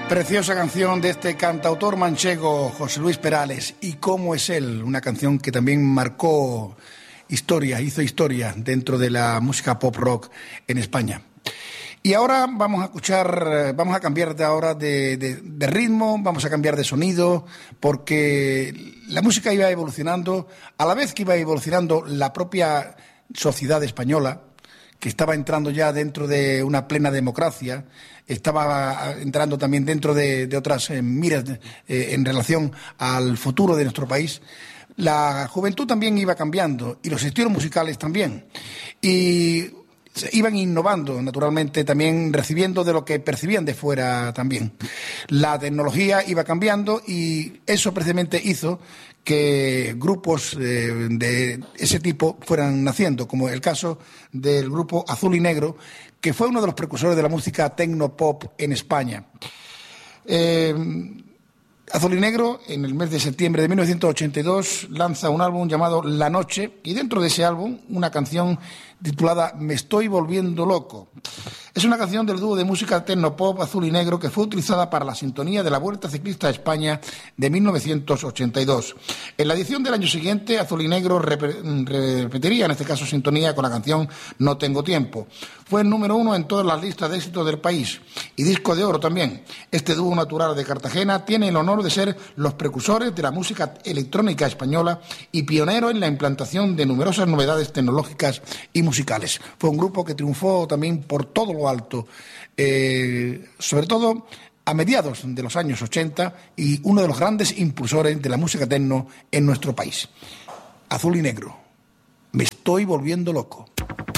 Preciosa canción de este cantautor manchego José Luis Perales, y cómo es él, una canción que también marcó historia, hizo historia dentro de la música pop rock en España. Y ahora vamos a escuchar, vamos a cambiar de ahora de ritmo, vamos a cambiar de sonido, porque la música iba evolucionando, a la vez que iba evolucionando la propia sociedad española, que estaba entrando ya dentro de una plena democracia, estaba entrando también dentro de otras miras en relación al futuro de nuestro país. La juventud también iba cambiando y los estilos musicales también. Y iban innovando, naturalmente, también recibiendo de lo que percibían de fuera también. La tecnología iba cambiando y eso precisamente hizo que grupos de ese tipo fueran naciendo, como el caso del grupo Azul y Negro, que fue uno de los precursores de la música tecno-pop en España. Azul y Negro, en el mes de septiembre de 1982, lanza un álbum llamado La Noche, y dentro de ese álbum una canción titulada Me estoy volviendo loco. Es una canción del dúo de música tecnopop Azul y Negro que fue utilizada para la sintonía de la Vuelta Ciclista a España de 1982. En la edición del año siguiente, Azul y Negro repetiría, en este caso, sintonía con la canción No tengo tiempo. Fue el número 1 en todas las listas de éxito del país y disco de oro también. Este dúo natural de Cartagena tiene el honor de ser los precursores de la música electrónica española y pionero en la implantación de numerosas novedades tecnológicas y musicales. Fue un grupo que triunfó también por todo lo alto, sobre todo a mediados de los años 80, y uno de los grandes impulsores de la música techno en nuestro país. Azul y Negro, Me estoy volviendo loco.